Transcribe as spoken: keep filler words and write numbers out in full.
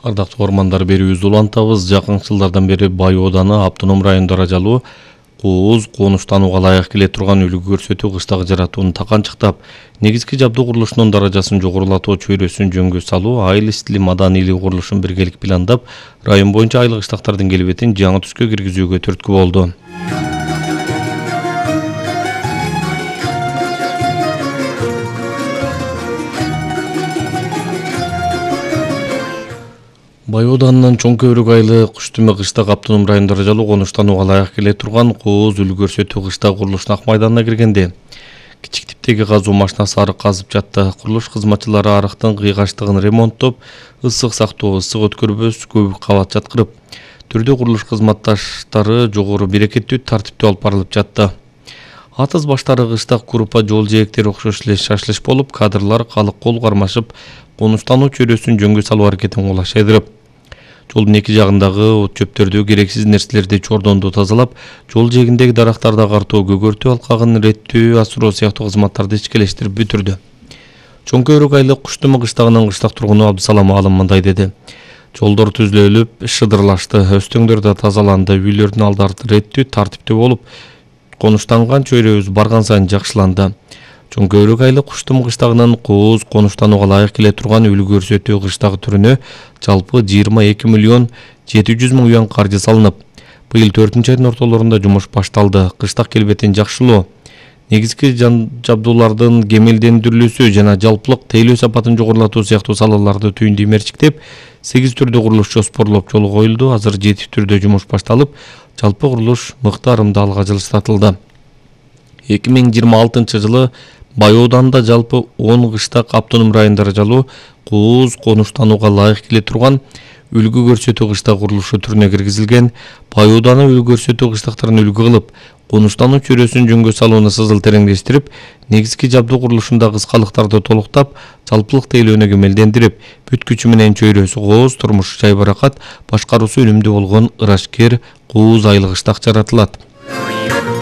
Ардактуу ормандар берүүбүздү улантабыз. Жакын жылдардан бери Бай Ооданы автоном райондо жаралуу кооз конуштанууга ылайык келе турган үлгү көрсөтүү кыштак жаратууну таканчыктап, негизги жабдуу курулушунун даражасын жогорулатуу чөйрөсүн жөнгө салуу, айыл стили маданийлик курулушун биргелик пландап, район боюнча айыл кыштактардын келбетин жаңы түскө киргизүүгө түрткү болду. Бай Ооданынын чоң көбүрөк айылы Куштүмө кыштак автоном райондо жаралуу конуштанууга ылайык келе турган кооз үлгү көрсөтүү кыштак курулушунун ак майданына киргенде кичик типтеги казуу машинасы арык казып жатты. Курулуш кызматчылары арыктын кыйгачтыгын ремонттоп, ысык сактоо, ысык өткөрбөс көп кабат жаткырып, түрдүү курулуш кызматташтары жогору берекеттүү тартиптүү алып барылып жатты. Атыз баштары кыштак группа жол жээктери окшош эле шашылыш болуп, кадрлар калык кол кармашып, конуштануу чөйрөсүн жөнгө салуу аракетин кылышайдырып, жолдун эки жагындагы от чөптөрдү, керексиз нерселерди чордонду тазалап, жол жээгиндеги дарактарды агартуу, көгөртүү алкагын реттөө, асыроо сыяктуу кызматтарды ичкелештирип бүтүрдү. Чоң көбүрөк айыл Куштүмө кыштагынын кыштак тургуну Абдысалам Аалым мындай деди. Жолдор түзүлүп, шыдырлашты, өстөңдөр да тазаланды, үйлөрдүн алдары реттүү, тартиптүү болуп, конуштанган чөйрөбүз барган сайын жакшыланды. Чоң көбүрөк айыл Куштүмө кыштагынын кооз конуштанууга ылайык келе турган үлгү көрсөтүү кыштак түрүнө жалпы жыйырма эки миллион жети жүз миң юан каржы салынып, быйыл төртүнчү айдын ортолорунда жумуш башталды. Кыштак келбетин жакшылоо, негизги жабдуулардын кемелдендирилүүсү жана жалпылык тейлөө сапатын жогорулатуу сыяктуу салаларды түйүндү мерчиктеп, сегиз түрдө курулуш жоспорлоп жолго коюлду. Азыр жети түрдө жумуш башталып, жалпы курулуш мыктаарында алга жылжытылды. эки миң жыйырма алтынчы жылы Бай Ооданында жалпы он кыштак автоном райондо жаралуу кооз конуштанууга ылайык келе турган үлгү көрсөтүү кыштак курулушу түрүнө киргизилген. Бай Ооданы үлгү көрсөтүү кыштактарын үлгү кылып, конуштануу чөйрөсүн жөнгө салууну сызыл тереңдештирип, негизги жабдуу курулушунда кыскалыктарды толуктап, жалпылык тейлөөнү кемелдендирип, бүт күчү менен чөйрөсү кооз, турмушу жайбаракат, башкаруусу үнүмдүү болгон ырашкер кооз айыл кыштак жаратылат.